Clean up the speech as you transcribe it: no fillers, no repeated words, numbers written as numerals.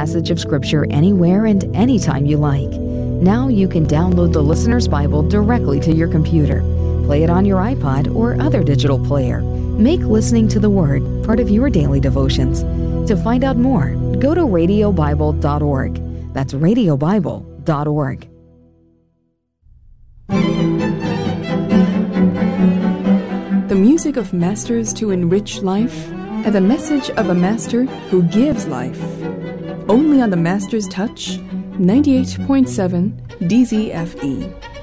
passage of Scripture anywhere and anytime you like. Now you can download the Listener's Bible directly to your computer. Play it on your iPod or other digital player. Make listening to the Word part of your daily devotions. To find out more, go to radiobible.org. That's radiobible.org. The music of masters to enrich life, and the message of a master who gives life. Only on the Master's Touch, 98.7 DZFE.